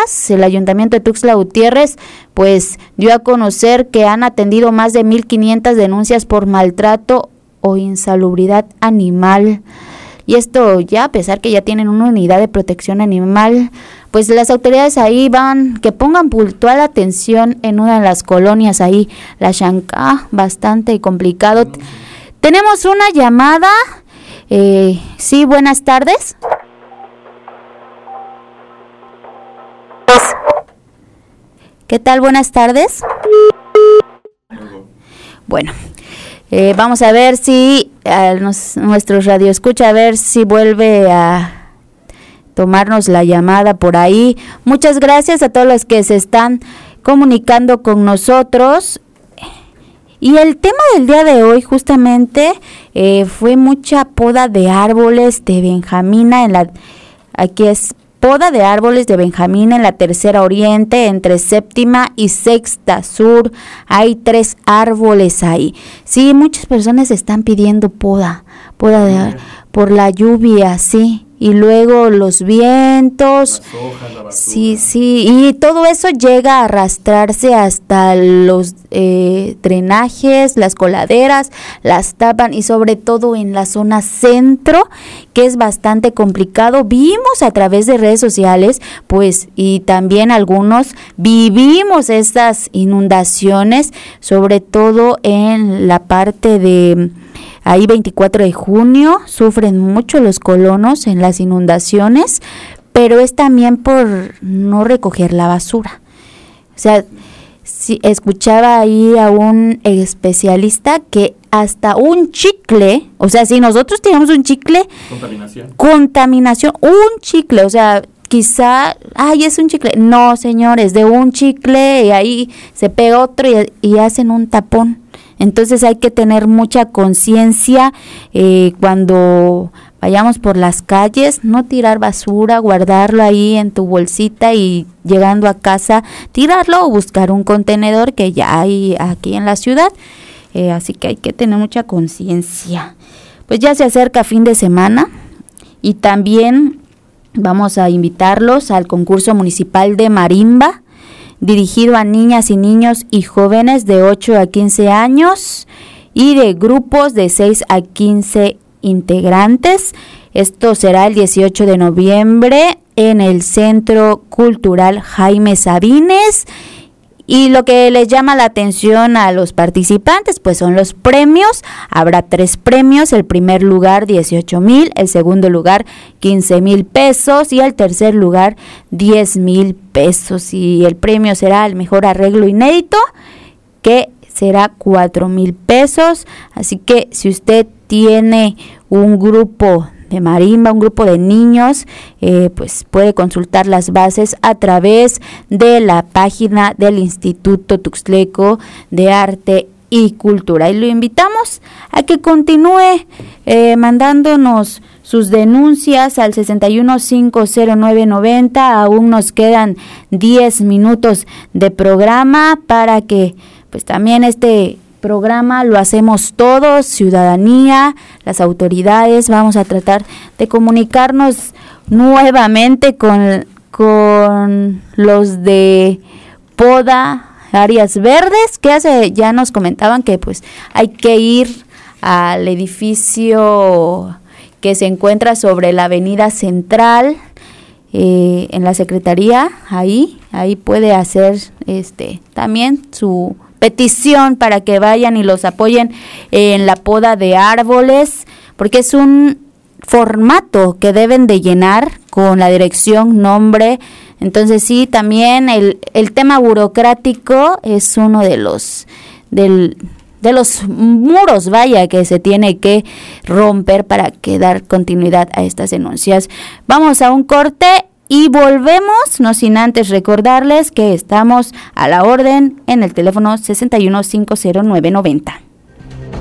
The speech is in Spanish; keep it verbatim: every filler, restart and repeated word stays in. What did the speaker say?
días, el Ayuntamiento de Tuxtla Gutiérrez pues dio a conocer que han atendido más de mil quinientas denuncias por maltrato o insalubridad animal. Y esto ya a pesar que ya tienen una unidad de protección animal, pues las autoridades ahí van, que pongan puntual atención en una de las colonias ahí, la Xancá, bastante complicado. Mm. Tenemos una llamada, eh, sí, buenas tardes. ¿Qué tal? Buenas tardes. Bueno. Eh, vamos a ver si a nos, nuestro radio escucha, a ver si vuelve a tomarnos la llamada por ahí. Muchas gracias a todos los que se están comunicando con nosotros. Y el tema del día de hoy justamente eh, fue mucha poda de árboles de benjamina en la, aquí es poda de árboles de benjamina en la Tercera Oriente, entre Séptima y Sexta Sur. Hay tres árboles ahí. Sí, muchas personas están pidiendo poda, poda de, por la lluvia, sí. Y luego los vientos, las hojas, la basura. Sí, sí, y todo eso llega a arrastrarse hasta los eh, drenajes, las coladeras, las tapan y sobre todo en la zona centro, que es bastante complicado. Vimos a través de redes sociales, pues, y también algunos vivimos estas inundaciones, sobre todo en la parte de ahí veinticuatro de junio, sufren mucho los colonos en las inundaciones, pero es también por no recoger la basura. O sea, si escuchaba ahí a un especialista que hasta un chicle, o sea, si nosotros tenemos un chicle, contaminación, contaminación, un chicle, o sea, quizá, ay, es un chicle, no, señores, de un chicle y ahí se pega otro y, y hacen un tapón. Entonces hay que tener mucha conciencia eh, cuando vayamos por las calles, no tirar basura, guardarlo ahí en tu bolsita y llegando a casa tirarlo o buscar un contenedor que ya hay aquí en la ciudad. Eh, así que hay que tener mucha conciencia. Pues ya se acerca fin de semana y también vamos a invitarlos al concurso municipal de marimba, dirigido a niñas y niños y jóvenes de ocho a quince años y de grupos de seis a quince integrantes. Esto será el dieciocho de noviembre en el Centro Cultural Jaime Sabines. Y lo que les llama la atención a los participantes, pues son los premios. Habrá tres premios, el primer lugar dieciocho mil, el segundo lugar quince mil pesos y el tercer lugar diez mil pesos. Y el premio será el mejor arreglo inédito, que será cuatro mil pesos. Así que si usted tiene un grupo de marimba, un grupo de niños, eh, pues puede consultar las bases a través de la página del Instituto Tuxtleco de Arte y Cultura. Y lo invitamos a que continúe eh, mandándonos sus denuncias al sesenta y uno cinco cero nueve noventa. Aún nos quedan diez minutos de programa para que pues también este programa lo hacemos todos, ciudadanía, las autoridades. Vamos a tratar de comunicarnos nuevamente con, con los de Poda Áreas Verdes, que hace, ya nos comentaban que pues hay que ir al edificio que se encuentra sobre la avenida Central, eh, en la Secretaría, ahí, ahí puede hacer este también su petición para que vayan y los apoyen en la poda de árboles, porque es un formato que deben de llenar con la dirección, nombre. Entonces sí, también el, el tema burocrático es uno de los del de los muros, vaya, que se tiene que romper para que dar continuidad a estas denuncias. Vamos a un corte y volvemos, no sin antes recordarles que estamos a la orden en el teléfono sesenta y uno cinco cero nueve noventa.